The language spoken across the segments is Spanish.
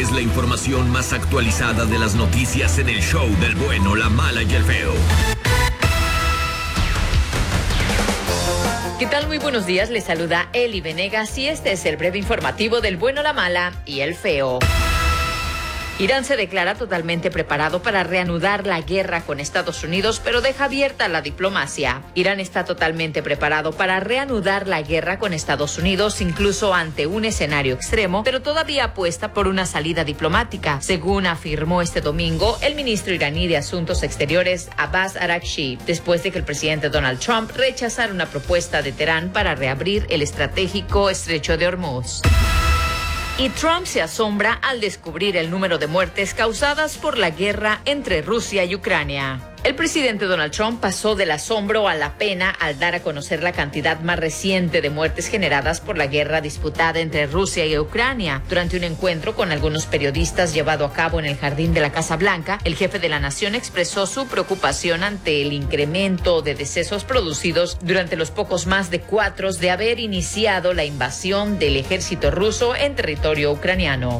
es la información más actualizada de las noticias en el show del bueno, la mala y el feo. ¿Qué tal? Muy buenos días, les saluda Eli Venegas y este es el breve informativo del bueno, la mala y el feo. Irán se declara totalmente preparado para reanudar la guerra con Estados Unidos, pero deja abierta la diplomacia. Irán está totalmente preparado para reanudar la guerra con Estados Unidos, incluso ante un escenario extremo, pero todavía apuesta por una salida diplomática, según afirmó este domingo el ministro iraní de Asuntos Exteriores, Abbas Araghchi, después de que el presidente Donald Trump rechazara una propuesta de Teherán para reabrir el estratégico estrecho de Hormuz. Y Trump se asombra al descubrir el número de muertes causadas por la guerra entre Rusia y Ucrania. El presidente Donald Trump pasó del asombro a la pena al dar a conocer la cantidad más reciente de muertes generadas por la guerra disputada entre Rusia y Ucrania. Durante un encuentro con algunos periodistas llevado a cabo en el jardín de la Casa Blanca, el jefe de la nación expresó su preocupación ante el incremento de decesos producidos durante los pocos más de 4 de haber iniciado la invasión del ejército ruso en territorio ucraniano.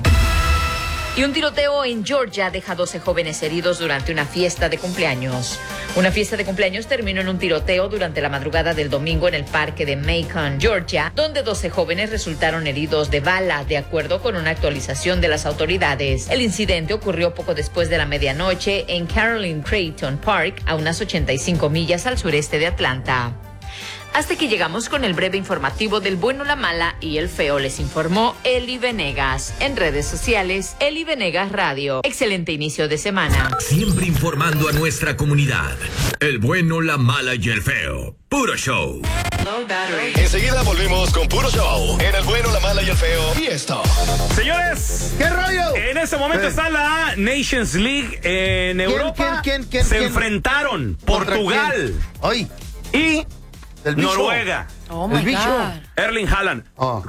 Y un tiroteo en Georgia deja 12 jóvenes heridos durante una fiesta de cumpleaños. Una fiesta de cumpleaños terminó en un tiroteo durante la madrugada del domingo en el parque de Macon, Georgia, donde 12 jóvenes resultaron heridos de bala, de acuerdo con una actualización de las autoridades. El incidente ocurrió poco después de la medianoche en Caroline Creighton Park, a unas 85 millas al sureste de Atlanta. Hasta que llegamos con el breve informativo del bueno, la mala y el feo. Les informó Eli Venegas. En redes sociales, Eli Venegas Radio. Excelente inicio de semana. Siempre informando a nuestra comunidad. El bueno, la mala y el feo. Puro show. Enseguida volvemos con Puro Show. En el bueno, la mala y el feo. Y esto. Señores, ¿qué rollo? En este momento está la Nations League en Europa. ¿Quién? Se enfrentaron Portugal Ay, y el bicho. Noruega. Oh my El bicho. God. Erling Haaland.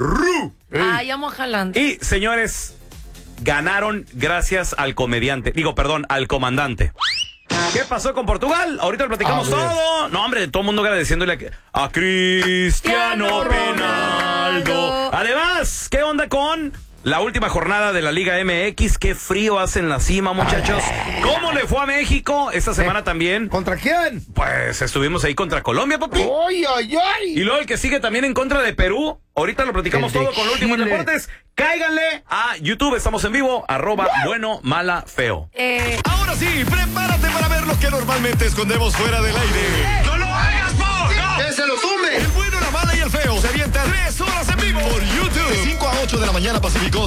Ay, amo a Haaland. Y, señores, ganaron gracias al al comandante. ¿Qué pasó con Portugal? Ahorita lo platicamos todo. No, hombre, todo el mundo agradeciéndole a Cristiano Ronaldo. Además, ¿qué onda con la última jornada de la Liga MX? Qué frío hace en la cima, muchachos. ¿Cómo le fue a México esta semana también? ¿Contra quién? Pues estuvimos ahí contra Colombia, papi. ¡Ay! Y luego el que sigue también en contra de Perú. Ahorita lo platicamos todo con los últimos deportes. Cáiganle a YouTube, estamos en vivo, @bueno, mala, feo. Ahora sí, prepárate para ver lo que normalmente escondemos fuera del aire. ¡No lo hagas, por! ¡Que se lo tumbe! El bueno, la mala y el feo se avientan 3 horas en vivo por YouTube. De 5 a 8 de la mañana Pacífico.